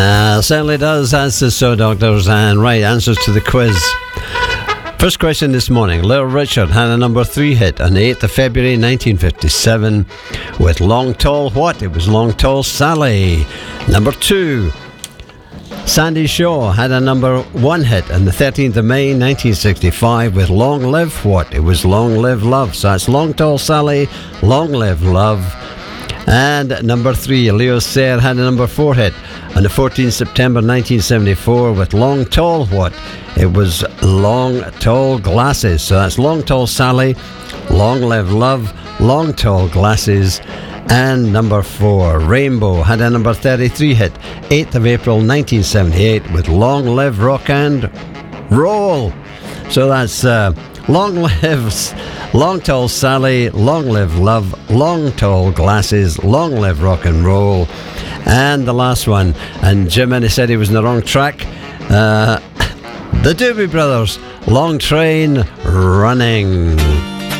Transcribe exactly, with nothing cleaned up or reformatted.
Uh, certainly does, as the So Doctors, and right answers to the quiz. First question this morning. Little Richard had a number three hit on the eighth of February nineteen fifty-seven with Long Tall What? It was Long Tall Sally. Number two. Sandy Shaw had a number one hit on the thirteenth of May nineteen sixty-five with Long Live What? It was Long Live Love. So that's Long Tall Sally, Long Live Love. And number three, Leo Sayer had a number four hit on the fourteenth of September nineteen seventy-four with Long Tall What? It was Long Tall Glasses. So that's Long Tall Sally, Long Live Love, Long Tall Glasses. And number four, Rainbow had a number thirty-three hit, eighth of April nineteen seventy-eight with Long Live Rock and Roll. So that's uh, Long Live, Long Tall Sally, Long Live Love, Long Tall Glasses, Long Live Rock and Roll. And the last one, and Jim Ennis said he was in the wrong track, uh, the Doobie Brothers, Long Train Running.